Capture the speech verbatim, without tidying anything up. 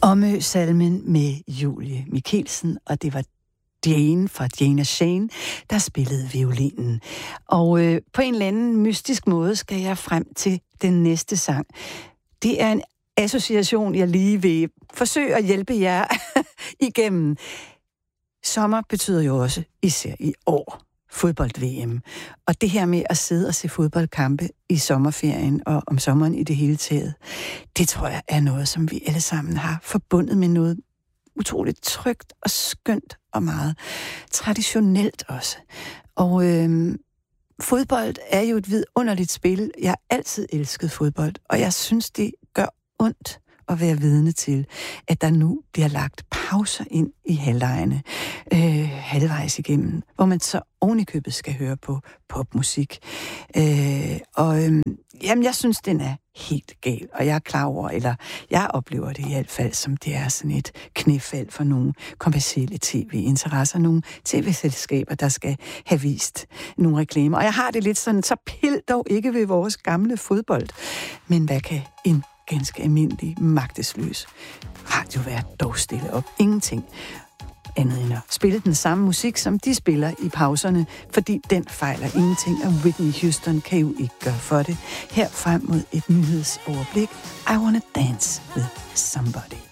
Omø-salmen med Julie Mikkelsen, og det var Jane fra Jane og Shane, der spillede violinen. Og øh, på en eller anden mystisk måde skal jeg frem til den næste sang. Det er en association, jeg lige vil forsøge at hjælpe jer igennem. Sommer betyder jo også, især i år, fodbold-V M. Og det her med at sidde og se fodboldkampe i sommerferien og om sommeren i det hele taget, det tror jeg er noget, som vi alle sammen har forbundet med noget utroligt trygt og skønt og meget traditionelt også. Og øh, fodbold er jo et vidunderligt spil. Jeg har altid elsket fodbold, og jeg synes, det gør ondt at være vidne til, at der nu bliver lagt pauser ind i halvlejene, øh, halvvejs igennem, hvor man så ovenikøbet skal høre på popmusik. Øh, og øh, jamen, jeg synes, den er helt gal, og jeg er klar over, eller jeg oplever det i hvert fald, som det er sådan et knæfald for nogle kommercielle tv-interesser, nogle tv-selskaber, der skal have vist nogle reklamer. Og jeg har det lidt sådan, så pil dog ikke ved vores gamle fodbold. Men hvad kan en ganske almindelig, magtesløs radiovært dog stille op? Ingenting andet end at spille den samme musik, som de spiller i pauserne, fordi den fejler ingenting, og Whitney Houston kan jo ikke gøre for det. Her frem mod et nyhedsoverblik. I Wanna Dance with Somebody.